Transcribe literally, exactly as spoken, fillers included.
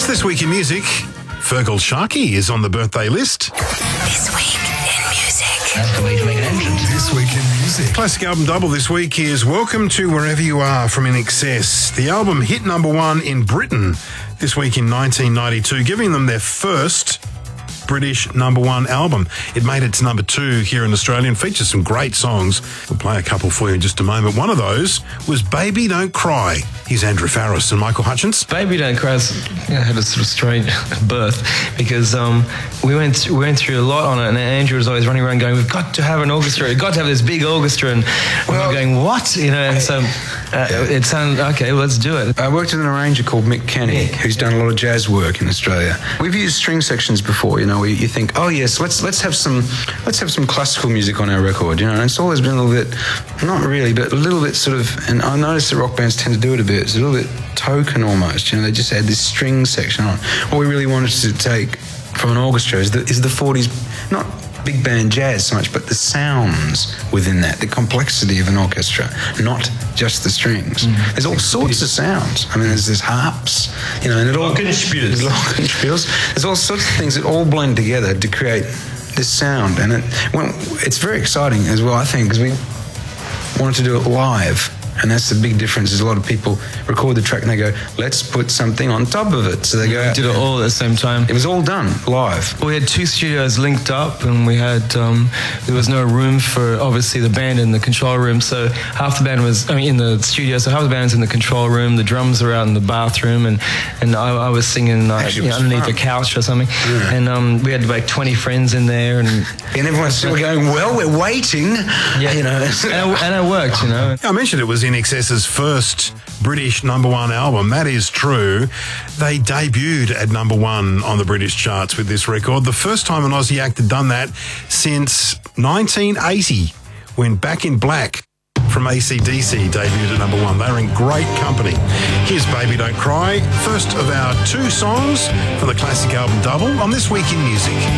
It's This Week in Music. Fergal Sharkey is on the birthday list. This Week in Music. That's the way to make an entrance. This Week in Music. Classic album double this week is Welcome to Wherever You Are from In Excess. The album hit number one in Britain this week in nineteen ninety-two, giving them their first British number one album. It made it to number two here in Australia and features some great songs. We'll play a couple for you in just a moment. One of those was Baby Don't Cry. Here's Andrew Farris and Michael Hutchins. Baby Don't Cry had a sort of strange birth because um, we went we went through a lot on it, and Andrew was always running around going, "We've got to have an orchestra. We've got to have this big orchestra." And well, we were going, "What?" You know, and so uh, it sounded okay. Well, let's do it. I worked with an arranger called Mick Kenny, who's done a lot of jazz work in Australia. We've used string sections before, you know, where you think, oh yes, let's let's have some let's have some classical music on our record, you know. And it's always been a little bit, not really, but a little bit sort of. And I noticed that rock bands tend to do it a bit. It's a little bit token almost, you know. They just add this string section on. What we really wanted to take from an orchestra is the is the forties, not big band jazz so much, but the sounds within that, the complexity of an orchestra, not just the strings. Mm. There's all sorts of sounds. I mean, there's there's harps, you know, and it all Glockenspiels. Glockenspiels. There's all sorts of things that all blend together to create this sound, and it well, it's very exciting as well, I think, because we wanted to do it live. And that's the big difference, is a lot of people record the track and they go, let's put something on top of it. So they go... We did it all at the same time. It was all done live. We had two studios linked up, and we had... Um, there was no room for, obviously, the band in the control room, so half the band was... I mean, in the studio, so half the band was in the control room, the drums were out in the bathroom, and, and I, I was singing uh, Actually, you know, underneath fun. a couch or something. Yeah. And um, we had like twenty friends in there, and... And everyone's still going, well, we're waiting. Yeah, you know. and, it, and it worked, you know. I mentioned it was In Excess's first British number one album. That is true. They debuted at number one on the British charts with this record. The first time an Aussie act had done that since nineteen eighty, when Back in Black from A C D C debuted at number one. They were in great company. Here's Baby Don't Cry, first of our two songs from the classic album double on This Week in Music.